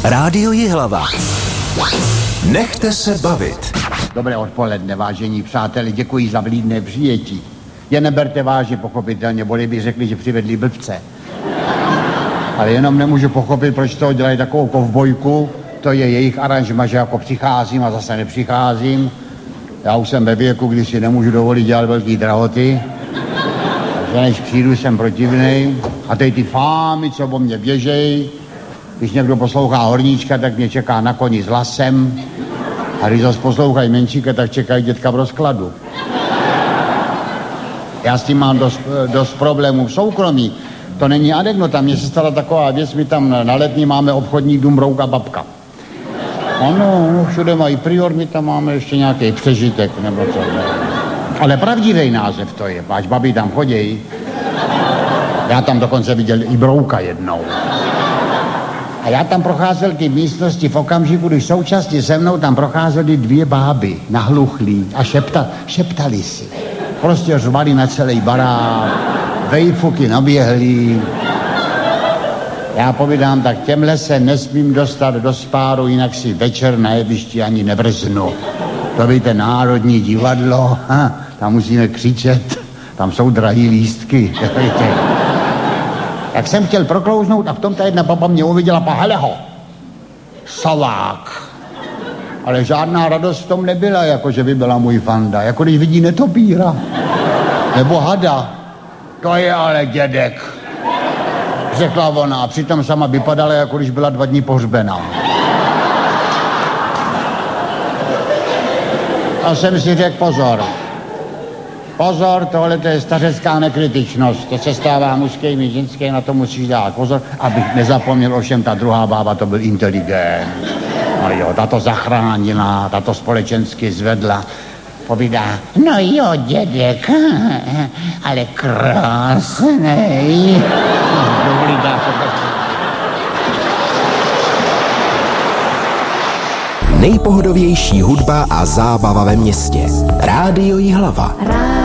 Rádio Jihlava. Nechte se bavit. Dobré odpoledne, vážení přáteli, děkuji za vlídné přijetí. Je neberte vážně, pochopitelně, boli by řekli, že přivedli blbce. Ale jenom nemůžu pochopit, proč toho dělají takovou kovbojku. To je jejich aranžma, že jako přicházím a zase nepřicházím. Já už jsem ve věku, kdy si nemůžu dovolit dělat velký drahoty. Takže než přijdu, jsem protivnej. A teď ty fámy, co po mně běžej. Když někdo poslouchá horníčka, tak mě čeká na koni s lasem. A když zase poslouchají menšíka, tak čekají dětka v rozkladu. Já s tím mám dost problémů v soukromí. To není anekdota, mně se stala taková věc, my tam na Letní máme obchodní dům Brouka babka. Ano, všude mají prior, my tam máme ještě nějaký přežitek, nebo co. Ale pravdivý název to je, páč babi tam chodějí. Já tam dokonce viděl i Brouka jednou. A já tam procházel ty místnosti v okamžiku, když současně se mnou tam procházely dvě báby nahluchlí a šeptali si. Prostě řvali na celý barák, vejfuky naběhlí. Já povídám, tak těmhle se nesmím dostat do spáru, jinak si večer na jevišti ani nevrznu. To víte, Národní divadlo, tam musíme křičet, tam jsou drahý lístky. Tak jsem chtěl proklouznout a v tom ta jedna baba mě uviděla, hele ho, Savák. Ale žádná radost v tom nebyla, jako že by byla můj fanda, jako když vidí netopíra. Nebo hada. To je ale dědek, řekla ona a přitom sama vypadala, jako když byla 2 dny pohřbená. A jsem si řekl, pozor, tohle to je stařecká nekritičnost, to se stává mužským i ženským, na to musíš dát pozor, abych nezapomněl, ovšem ta druhá bába, to byl inteligent. No jo, ta to zachránila, ta to společensky zvedla. Povídá, no jo, dědek, ale krásnej. Nejpohodovější hudba a zábava ve městě. Rádio Jihlava.